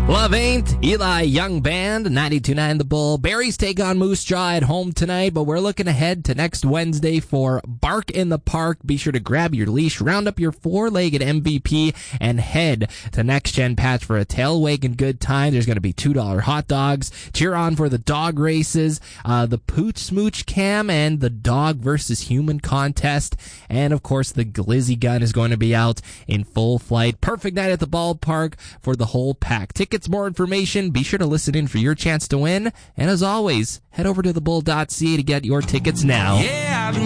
Love Ain't, Eli Young Band, 92.9 The Bull. Berries take on Moose Jaw at home tonight, but we're looking ahead to next Wednesday for Bark in the Park. Be sure to grab your leash, round up your four-legged MVP, and head to Next Gen Patch for a tail-wagging good time. There's going to be $2 hot dogs. Cheer on for the dog races, the Pooch Smooch Cam, and the Dog versus Human contest. And, of course, the Glizzy Gun is going to be out in full flight. Perfect night at the ballpark for the whole pack. Tickets, more information, be sure to listen in for your chance to win. And as always, head over to thebull.ca to get your tickets now. Yeah, I've